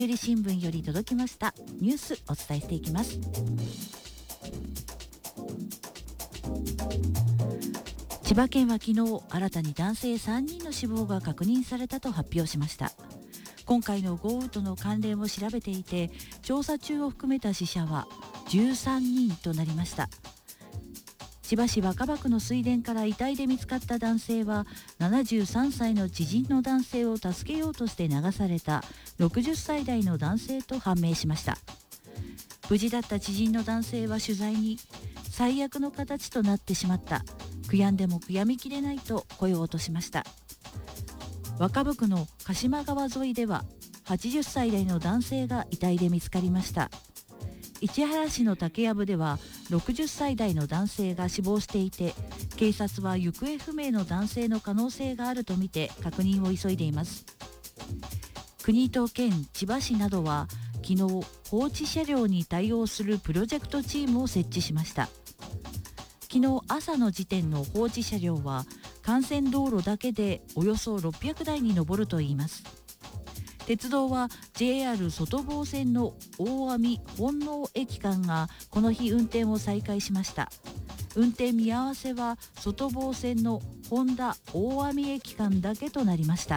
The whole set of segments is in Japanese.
売新聞より届きましたニュースお伝えしていきます。千葉県は昨日新たに男性3人の死亡が確認されたと発表しました。今回の豪雨との関連を調べていて、調査中を含めた死者は13人となりました。千葉市若葉区の水田から遺体で見つかった男性は73歳の知人の男性を助けようとして流された60歳代の男性と判明しました。無事だった知人の男性は取材に、最悪の形となってしまった、悔やんでも悔やみきれないと声を落としました。若葉区の鹿島川沿いでは80歳代の男性が遺体で見つかりました。市原市の竹藪では60歳代の男性が死亡していて、警察は行方不明の男性の可能性があるとみて確認を急いでいます。国と県、千葉市などは昨日放置車両に対応するプロジェクトチームを設置しました。昨日朝の時点の放置車両は幹線道路だけでおよそ600台に上るといいます。鉄道は JR 外房線の大網本納駅間がこの日運転を再開しました。運転見合わせは外房線の本田大網駅間だけとなりました。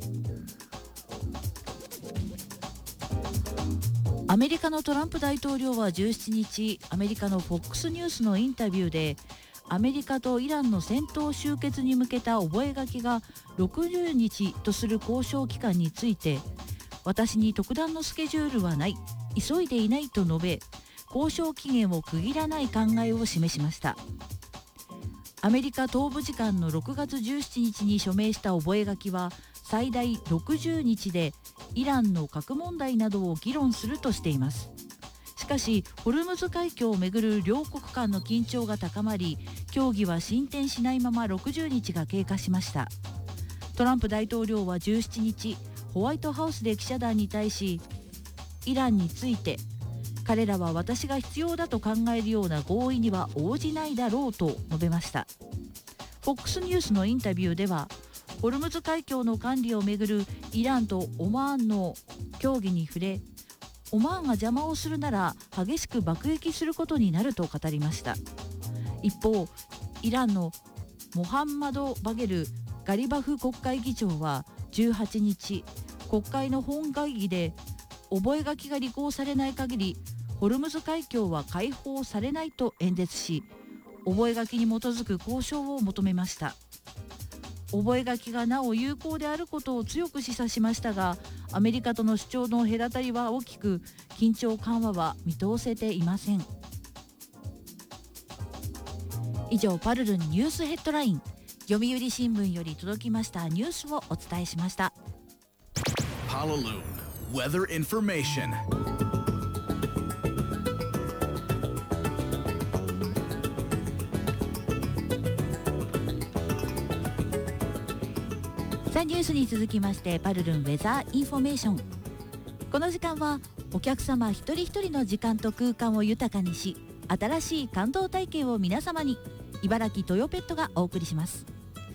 アメリカのトランプ大統領は17日、アメリカの FOX ニュースのインタビューで、アメリカとイランの戦闘終結に向けた覚書が60日とする交渉期間について、私に特段のスケジュールはない、急いでいないと述べ、交渉期限を区切らない考えを示しました。アメリカ東部時間の6月17日に署名した覚書は最大60日でイランの核問題などを議論するとしています。しかしホルムズ海峡をめぐる両国間の緊張が高まり、協議は進展しないまま60日が経過しました。トランプ大統領は17日、ホワイトハウスで記者団に対し、イランについて彼らは私が必要だと考えるような合意には応じないだろうと述べました。 FOX ニュースのインタビューでは、ホルムズ海峡の管理をめぐるイランとオマーンの協議に触れ、オマーンが邪魔をするなら激しく爆撃することになると語りました。一方、イランのモハンマド・バゲル・ガリバフ国会議長は18日、国会の本会議で覚書が履行されない限りホルムズ海峡は解放されないと演説し、覚書に基づく交渉を求めました。覚書がなお有効であることを強く示唆しましたが、アメリカとの主張の隔たりは大きく、緊張緩和は見通せていません。以上、パルルンニュースヘッドライン、読売新聞より届きましたニュースをお伝えしました。 パルルン Weather Information。 さあ、ニュースに続きましてパルルンウェザーインフォメーション。この時間はお客様一人一人の時間と空間を豊かにし、新しい感動体験を皆様に、茨城トヨペットがお送りします。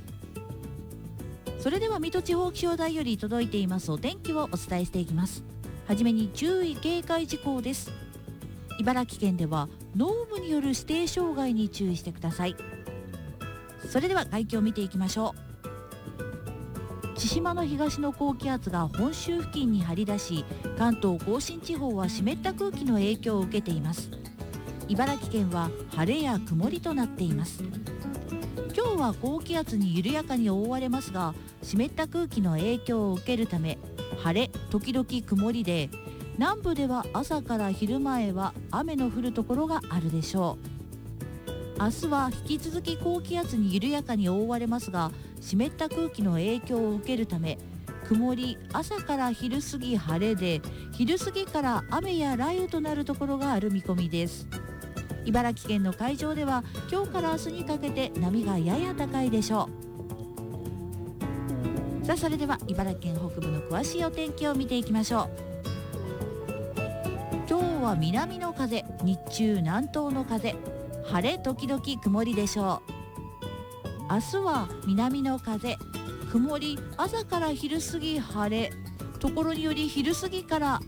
それでは水戸地方気象台より届いていますお天気をお伝えしていきます。はじめに注意警戒事項です。茨城県では濃霧による指定障害に注意してください。それでは概況を見ていきましょう。千島の東の高気圧が本州付近に張り出し、関東甲信地方は湿った空気の影響を受けています。茨城県は晴れや曇りとなっています。今日は高気圧に緩やかに覆われますが、湿った空気の影響を受けるため晴れ時々曇りで、南部では朝から昼前は雨の降るところがあるでしょう。明日は引き続き高気圧に緩やかに覆われますが、湿った空気の影響を受けるため曇り、朝から昼過ぎ晴れで、昼過ぎから雨や雷雨となるところがある見込みです。茨城県の海上では今日から明日にかけて波がやや高いでしょう。さあ、それでは茨城県北部の詳しいお天気を見ていきましょう。今日は南の風、日中南東の風、晴れ時々曇りでしょう。明日は南の風、曇り、朝から昼過ぎ晴れ、 ところにより昼過ぎから